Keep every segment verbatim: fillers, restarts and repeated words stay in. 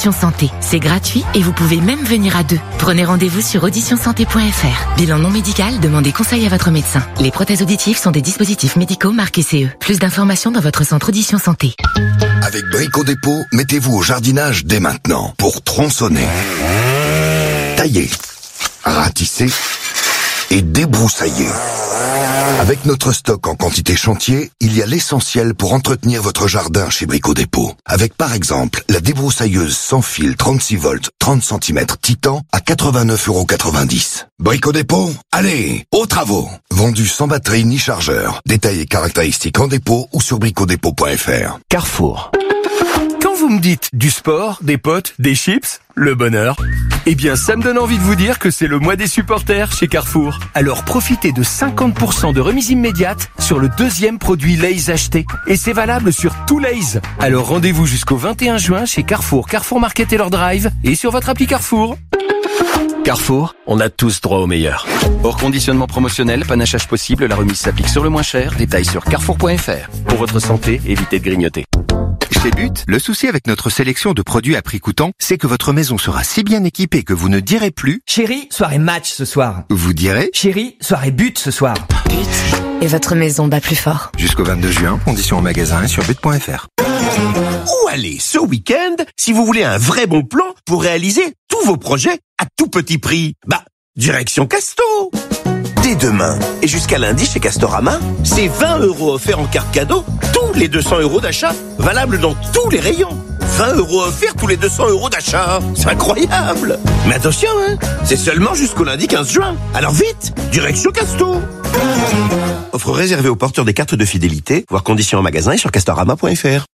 Audition Santé. C'est gratuit et vous pouvez même venir à deux. Prenez rendez-vous sur audition santé point f r. Bilan non médical, demandez conseil à votre médecin. Les prothèses auditives sont des dispositifs médicaux marqués C E. Plus d'informations dans votre centre Audition Santé. Avec Brico Dépôt, mettez-vous au jardinage dès maintenant pour tronçonner, tailler, ratisser et débroussailler. Avec notre stock en quantité chantier, il y a l'essentiel pour entretenir votre jardin chez Brico Dépôt. Avec par exemple la débroussailleuse sans fil trente-six volts, trente centimètres Titan à quatre-vingt-neuf euros quatre-vingt-dix. Brico Dépôt, allez, aux travaux. Vendu sans batterie ni chargeur. Détails et caractéristiques en dépôt ou sur brico dépôt point f r. Carrefour. Quand vous me dites du sport, des potes, des chips, le bonheur, eh bien ça me donne envie de vous dire que c'est le mois des supporters chez Carrefour. Alors profitez de cinquante pour cent de remise immédiate sur le deuxième produit Lay's acheté. Et c'est valable sur tout Lay's. Alors rendez-vous jusqu'au vingt et un juin chez Carrefour, Carrefour Market et leur drive et sur votre appli Carrefour. Carrefour, on a tous droit au meilleur. Hors conditionnement promotionnel, panachage possible, la remise s'applique sur le moins cher. Détails sur carrefour point f r. Pour votre santé, évitez de grignoter. Chez But, le souci avec notre sélection de produits à prix coûtant, c'est que votre maison sera si bien équipée que vous ne direz plus « Chérie, soirée match ce soir ». Vous direz « Chérie, soirée but ce soir ». But. Et votre maison bat plus fort. Jusqu'au vingt-deux juin, conditions en magasin et sur but point f r. Où aller ce week-end si vous voulez un vrai bon plan pour réaliser tous vos projets à tout petit prix? Bah, direction Casto. Dès demain et jusqu'à lundi chez Castorama, c'est vingt euros offerts en carte cadeau tous les deux cents euros d'achat, valable dans tous les rayons. vingt euros offerts tous les deux cents euros d'achat. C'est incroyable. Mais attention, hein, c'est seulement jusqu'au lundi quinze juin. Alors vite, direction Casto. Offre réservée aux porteurs des cartes de fidélité, voir conditions en magasin et sur castorama point f r.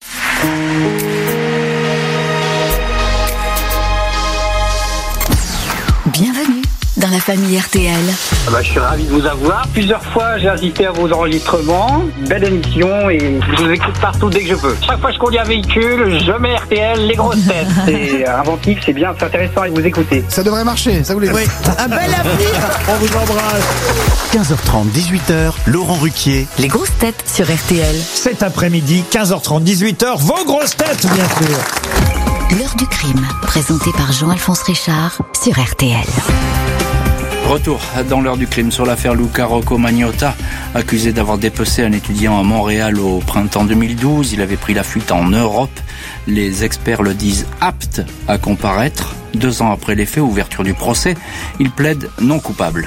Bienvenue dans la famille R T L. Ah bah, je suis ravi de vous avoir. Plusieurs fois, j'ai assisté à vos enregistrements. Belle émission et je vous écoute partout dès que je peux. Chaque fois que je conduis un véhicule, je mets R T L, les grosses têtes. C'est inventif, c'est bien, c'est intéressant et vous écoutez. Ça devrait marcher, ça vous les dit. Oui. Un bel avenir. On vous embrasse. quinze heures trente, dix-huit heures, Laurent Ruquier. Les grosses têtes sur R T L. Cet après-midi, quinze heures trente, dix-huit heures, vos grosses têtes, bien sûr. L'heure du crime, présentée par Jean-Alphonse Richard sur R T L. Retour dans l'heure du crime sur l'affaire Luca Rocco Magnotta, accusé d'avoir dépecé un étudiant à Montréal au printemps deux mille douze. Il avait pris la fuite en Europe. Les experts le disent apte à comparaître. Deux ans après les faits, ouverture du procès, il plaide non coupable.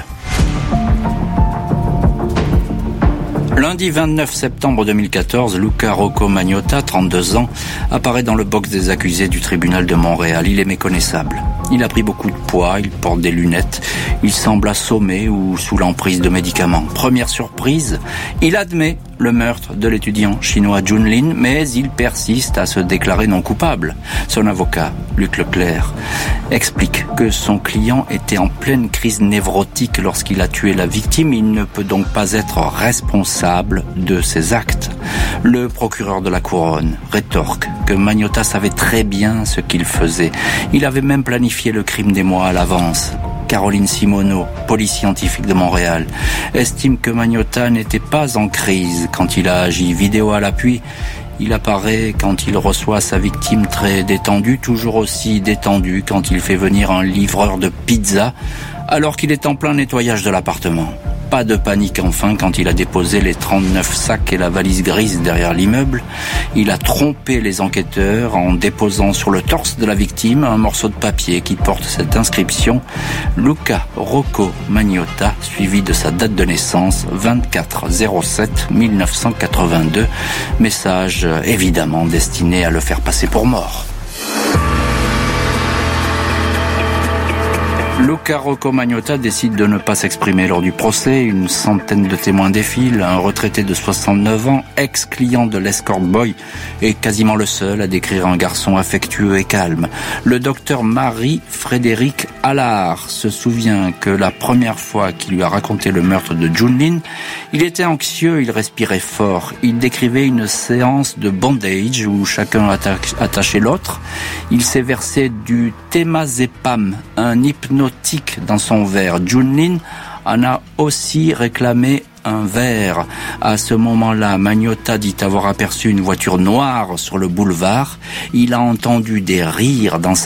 Lundi vingt-neuf septembre deux mille quatorze, Luca Rocco Magnotta, trente-deux ans, apparaît dans le box des accusés du tribunal de Montréal. Il est méconnaissable. Il a pris beaucoup de poids, il porte des lunettes, il semble assommé ou sous l'emprise de médicaments. Première surprise, il admet le meurtre de l'étudiant chinois Jun Lin, mais il persiste à se déclarer non coupable. Son avocat, Luc Leclerc, explique que son client était en pleine crise névrotique lorsqu'il a tué la victime. Il ne peut donc pas être responsable de ses actes. Le procureur de la Couronne rétorque que Magnotta savait très bien ce qu'il faisait. Il avait même planifié le crime des mois à l'avance. Caroline Simoneau, police scientifique de Montréal, estime que Magnotta n'était pas en crise quand il a agi. Vidéo à l'appui, il apparaît quand il reçoit sa victime très détendu, toujours aussi détendu quand il fait venir un livreur de pizza alors qu'il est en plein nettoyage de l'appartement. Pas de panique enfin quand il a déposé les trente-neuf sacs et la valise grise derrière l'immeuble. Il a trompé les enquêteurs en déposant sur le torse de la victime un morceau de papier qui porte cette inscription « Luca Rocco Magnotta » suivi de sa date de naissance vingt-quatre zéro sept mille neuf cent quatre-vingt-deux. Message évidemment destiné à le faire passer pour mort. Luca Rocco Magnotta décide de ne pas s'exprimer lors du procès. Une centaine de témoins défilent. Un retraité de soixante-neuf ans, ex-client de l'Escort Boy, est quasiment le seul à décrire un garçon affectueux et calme. Le docteur Marie-Frédéric Allard se souvient que la première fois qu'il lui a raconté le meurtre de Jun Lin, il était anxieux, il respirait fort. Il décrivait une séance de bondage où chacun attachait l'autre. Il s'est versé du temazepam, un hypnotique dans son verre. Jun Lin en a aussi réclamé un verre. À ce moment-là, Magnotta dit avoir aperçu une voiture noire sur le boulevard. Il a entendu des rires dans sa